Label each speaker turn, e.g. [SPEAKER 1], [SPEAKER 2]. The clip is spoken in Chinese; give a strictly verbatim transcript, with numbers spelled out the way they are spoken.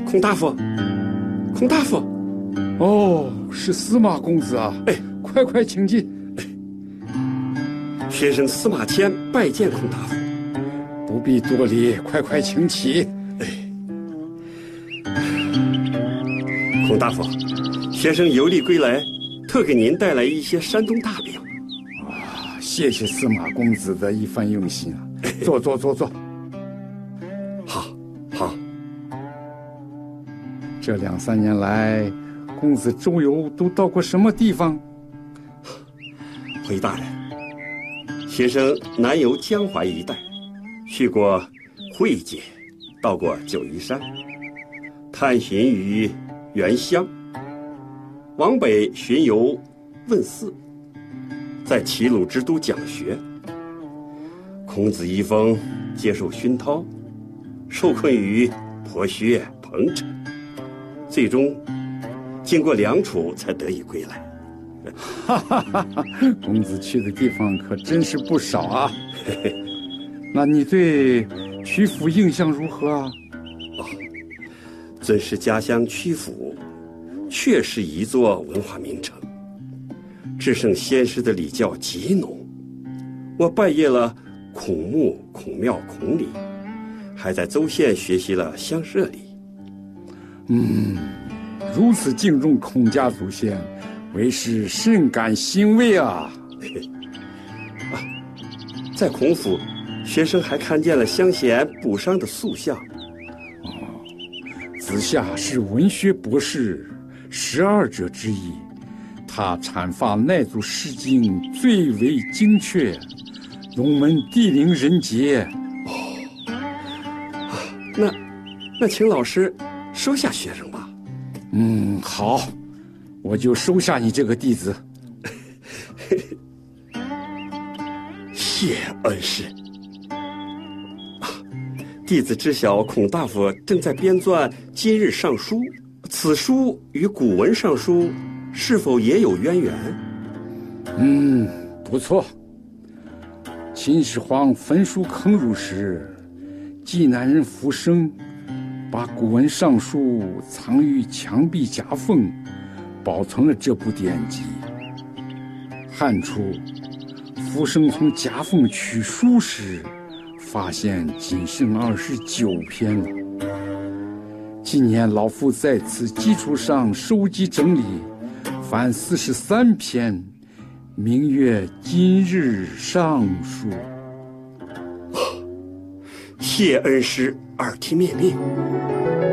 [SPEAKER 1] 孔大夫，孔大夫。
[SPEAKER 2] 哦，是司马公子啊！
[SPEAKER 1] 哎，
[SPEAKER 2] 快快请进。
[SPEAKER 1] 学生司马迁拜见孔大夫。
[SPEAKER 2] 不必多礼，快快请起。
[SPEAKER 1] 哎，孔大夫，学生游历归来，特给您带来一些山东大饼。
[SPEAKER 2] 啊，谢谢司马公子的一番用心啊！坐坐坐坐。
[SPEAKER 1] 好，好。
[SPEAKER 2] 这两三年来，公子周游都到过什么地方？
[SPEAKER 1] 回大人，学生南游江淮一带，去过会稽，到过九嶷山，探寻于原乡，往北巡游问寺，在齐鲁之都讲学。孔子遗风接受熏陶，受困于剥削彭城，最终经过梁楚才得以归来。
[SPEAKER 2] 哈哈哈哈！公子去的地方可真是不少啊。那你对曲阜印象如何啊？
[SPEAKER 1] 哦，尊师家乡曲阜，确是一座文化名城，至圣先师的礼教极浓。我拜谒了孔墓、孔庙、孔礼，还在邹县学习了乡社礼。
[SPEAKER 2] 嗯，如此敬重孔家祖先，为师甚感欣慰啊！
[SPEAKER 1] 啊，在孔府，学生还看见了乡贤补伤的塑像。
[SPEAKER 2] 哦，子夏是文学博士，十二者之一，他阐发奈祖释经最为精确，龙门地灵人杰。
[SPEAKER 1] 哦，啊，那那请老师收下学生吧。
[SPEAKER 2] 嗯，好，我就收下你这个弟子。
[SPEAKER 1] 谢恩师。啊，弟子知晓孔大夫正在编纂《今日尚书》，此书与古文尚书是否也有渊源？
[SPEAKER 2] 嗯，不错。秦始皇焚书坑儒时，济南人浮生把古文尚书藏于墙壁夹缝，保存了这部典籍。汉初，浮生从夹缝取书时，发现仅剩二十九篇了。今年老夫在此基础上收集整理，凡四十三篇，名曰《今日尚书》。
[SPEAKER 1] 谢恩师耳提面命。